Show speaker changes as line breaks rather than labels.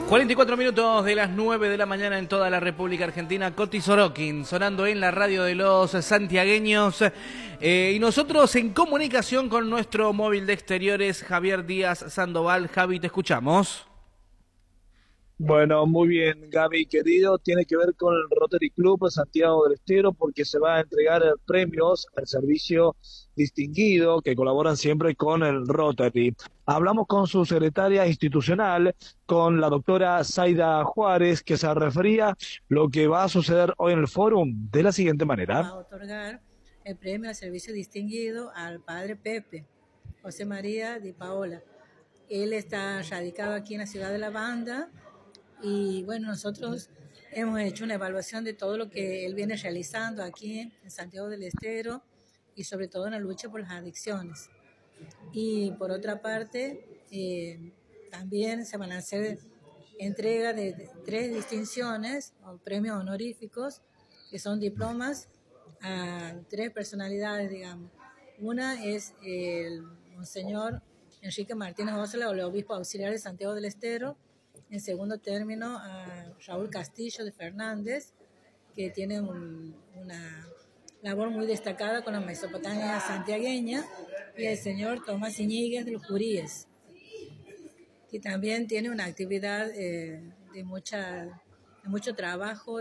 44 minutos de las 9 de la mañana en toda la República Argentina. Coti Sorokin sonando en la radio de los santiagueños. Y nosotros en comunicación con nuestro móvil de exteriores, Javier Díaz Sandoval. Javi, te escuchamos.
Bueno, muy bien, Gaby, querido. Tiene que ver con el Rotary Club Santiago del Estero porque se va a entregar premios al servicio distinguido que colaboran siempre con el Rotary. Hablamos con su secretaria institucional, con la doctora Zaida Juárez, que se refería lo que va a suceder hoy en el fórum de la siguiente manera.
Va a otorgar el premio al servicio distinguido al padre Pepe, José María Di Paola. Él está radicado aquí en la ciudad de La Banda. Y bueno, nosotros hemos hecho una evaluación de todo lo que él viene realizando aquí en Santiago del Estero y sobre todo en la lucha por las adicciones. Y por otra parte, también se van a hacer entrega de 3 distinciones o premios honoríficos, que son diplomas a 3 personalidades, digamos. Una es el Monseñor Enrique Martínez Osla, el obispo auxiliar de Santiago del Estero. En segundo término, a Raúl Castillo de Fernández, que tiene una labor muy destacada con la Mesopotamia santiagueña, y el señor Tomás Iñiguez de los Juríes, que también tiene una actividad de mucho trabajo